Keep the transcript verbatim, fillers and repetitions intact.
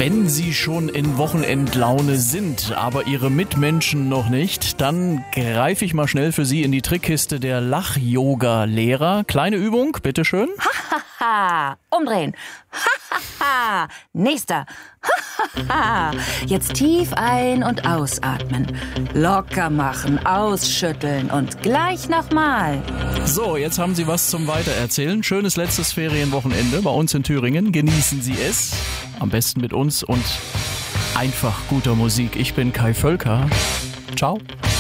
Wenn Sie schon in Wochenendlaune sind, aber Ihre Mitmenschen noch nicht, dann greife ich mal schnell für Sie in die Trickkiste der Lach-Yoga-Lehrer. Kleine Übung, bitteschön. Hahaha, umdrehen. Hahaha, nächster. Hahaha, jetzt tief ein- und ausatmen. Locker machen, ausschütteln und gleich nochmal. So, jetzt haben Sie was zum Weitererzählen. Schönes letztes Ferienwochenende bei uns in Thüringen. Genießen Sie es. Am besten mit uns und einfach guter Musik. Ich bin Kai Völker. Ciao.